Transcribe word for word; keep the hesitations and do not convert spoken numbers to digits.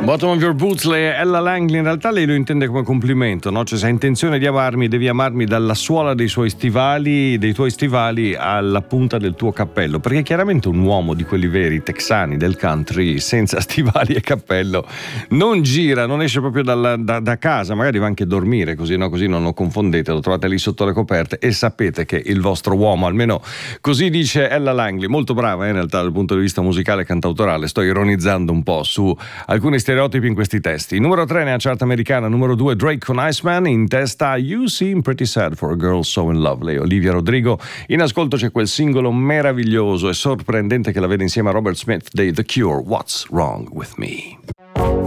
Bottom of Your Boots, le Ella Langley, in realtà lei lo intende come complimento, no? Cioè, se hai intenzione di amarmi, devi amarmi dalla suola dei suoi stivali, dei tuoi stivali alla punta del tuo cappello, perché chiaramente un uomo di quelli veri, texani, del country, senza stivali e cappello non gira, non esce proprio dalla, da, da casa, magari va anche a dormire, così, no? Così non lo confondete, lo trovate lì sotto le coperte e sapete che il vostro uomo, almeno così dice Ella Langley, molto brava eh, in realtà dal punto di vista musicale e cantautorale. Sto ironizzando un po' su alcuni stereotipi in questi testi. Numero tre nella chart americana, numero due Drake con Iceman, in testa You Seem Pretty Sad for a Girl So in Love, lei Olivia Rodrigo. In ascolto c'è quel singolo meraviglioso e sorprendente che la vede insieme a Robert Smith dei The Cure, What's Wrong With Me.